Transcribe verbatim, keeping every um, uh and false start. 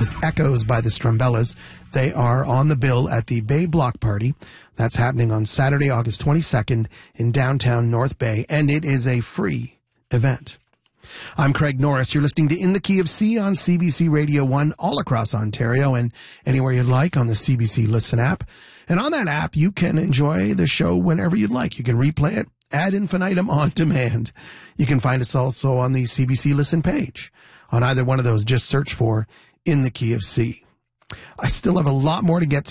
It's Echoes by the Strumbellas. They are on the bill at the Bay Block Party. That's happening on Saturday, August twenty-second in downtown North Bay, and it is a free event. I'm Craig Norris. You're listening to In the Key of C on C B C Radio one all across Ontario and anywhere you'd like on the C B C Listen app. And on that app, you can enjoy the show whenever you'd like. You can replay it ad infinitum on demand. You can find us also on the C B C Listen page. On either one of those, just search for In the Key of C. I still have a lot more to get